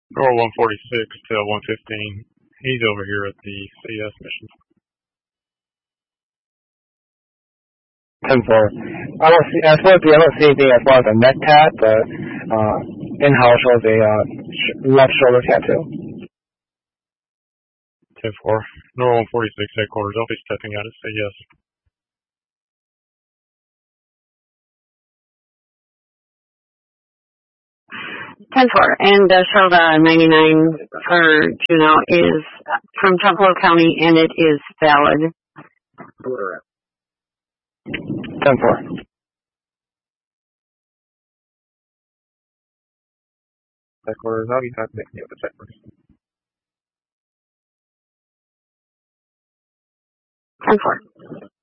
Nor 146 till 115. He's over here at the CS mission. 10-4. I don't see, as far as I don't see anything as far as a neck tat, but in-house shows a left shoulder tattoo. 10-4. Nor 146 headquarters. I'll be stepping out at CS. And show the 99 for Juno is from Tupelo County, and it is valid. 10-4. Headquarters, I'll be contacting you with the checkpoint. 10-4.